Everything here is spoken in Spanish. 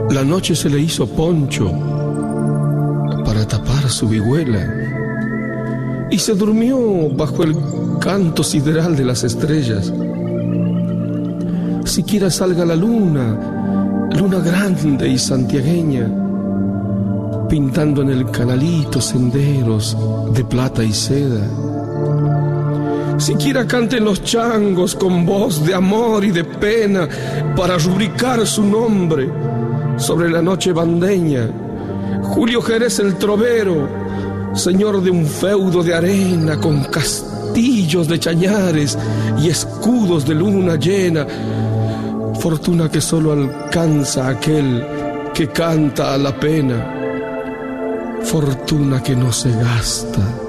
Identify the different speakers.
Speaker 1: La noche se le hizo poncho para tapar su vihuela y se durmió bajo el canto sideral de las estrellas. Siquiera salga la luna, luna grande y santiagueña, pintando en el canalito senderos de plata y seda. Siquiera canten los changos con voz de amor y de pena para rubricar su nombre sobre la noche bandeña. Julio Jerez el trovero, señor de un feudo de arena con castillos de chañares y escudos de luna llena. Fortuna que solo alcanza aquel que canta a la pena. Fortuna que no se gasta.